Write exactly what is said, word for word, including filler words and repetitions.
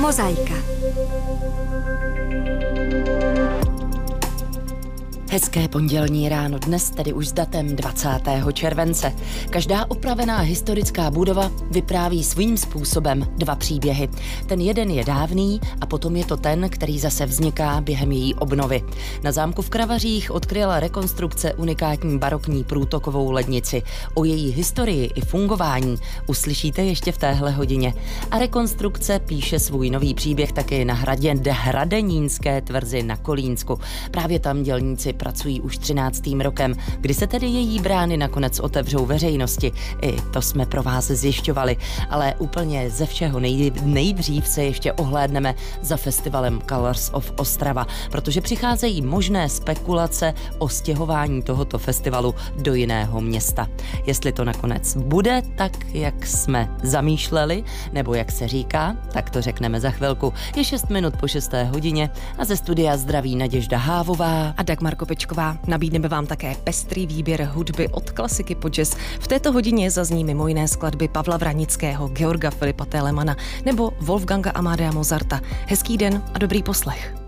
Mozaika. Hezké pondělní ráno, dnes tedy už s datem dvacátého července. Každá opravená historická budova vypráví svým způsobem dva příběhy. Ten jeden je dávný a potom je to ten, který zase vzniká během její obnovy. Na zámku v Kravařích odkryla rekonstrukce unikátní barokní průtokovou lednici. O její historii i fungování uslyšíte ještě v téhle hodině. A rekonstrukce píše svůj nový příběh taky na hradě Hradenínské tvrzi na Kolínsku. Právě tam dělníci pracují už třináctým rokem, kdy se tedy její brány nakonec otevřou veřejnosti. I to jsme pro vás zjišťovali, ale úplně ze všeho nejdřív se ještě ohlédneme za festivalem Colors of Ostrava, protože přicházejí možné spekulace o stěhování tohoto festivalu do jiného města. Jestli to nakonec bude tak, jak jsme zamýšleli, nebo jak se říká, tak to řekneme za chvilku. Je šest minut po šesté hodině a ze studia zdraví Naděžda Hávová a Dagmar Kopečková. Nabídneme vám také pestrý výběr hudby od klasiky po jazz. V této hodině zazní mimo jiné skladby Pavla Vranického, Georga Filipa Telemana nebo Wolfganga Amadea Mozarta. Hezký den a dobrý poslech.